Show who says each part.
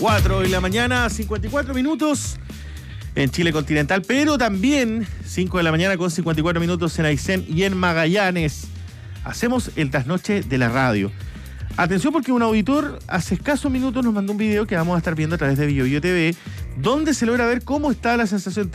Speaker 1: 4 de la mañana, 54 minutos en Chile continental, pero también 5 de la mañana con 54 minutos en Aysén y en Magallanes. Hacemos el trasnoche de la radio. Atención, porque un auditor hace escasos minutos nos mandó un video que vamos a estar viendo a través de BioBio TV, donde se logra ver cómo está la sensación